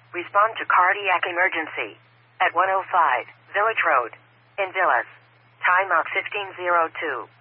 Respond to cardiac emergency. At 105 Village Road. In Villas. Time of 1502.